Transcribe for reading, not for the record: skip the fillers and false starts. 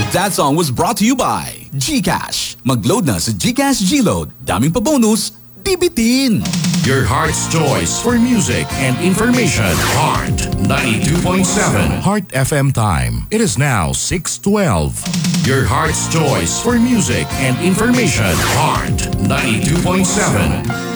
That song was brought to you by GCash. Mag-load na sa GCash G-Load. Daming pa bonus, bibitin. Your heart's choice for music and information. Heart 92.7. Heart FM time. It is now 6:12. Your heart's choice for music and information. Heart 92.7.